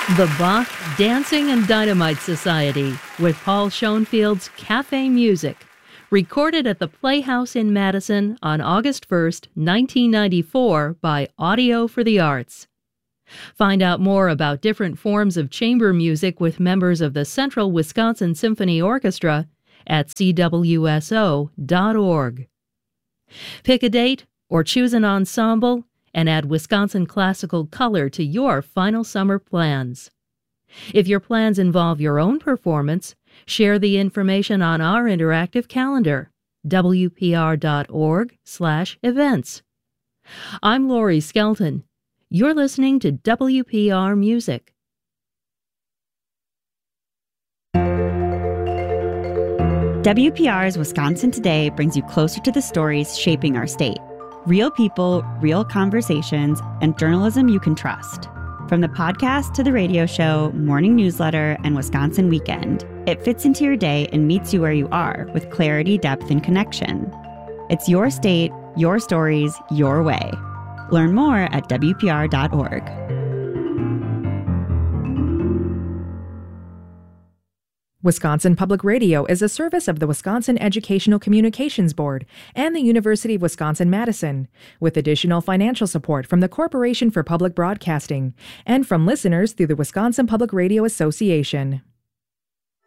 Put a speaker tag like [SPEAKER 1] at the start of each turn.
[SPEAKER 1] The Bach Dancing and Dynamite Society with Paul Schoenfield's Cafe Music, recorded at the Playhouse in Madison on August 1st, 1994 by Audio for the Arts. Find out more about different forms of chamber music with members of the Central Wisconsin Symphony Orchestra at cwso.org. Pick a date or choose an ensemble and add Wisconsin classical color to your final summer plans. If your plans involve your own performance, share the information on our interactive calendar, wpr.org/events. I'm Lori Skelton. You're listening to WPR Music.
[SPEAKER 2] WPR's Wisconsin Today brings you closer to the stories shaping our state. Real people, real conversations, and journalism you can trust. From the podcast to the radio show, morning newsletter, and Wisconsin Weekend, it fits into your day and meets you where you are with clarity, depth, and connection. It's your state, your stories, your way. Learn more at WPR.org.
[SPEAKER 3] Wisconsin Public Radio is a service of the Wisconsin Educational Communications Board and the University of Wisconsin-Madison, with additional financial support from the Corporation for Public Broadcasting and from listeners through the Wisconsin Public Radio Association.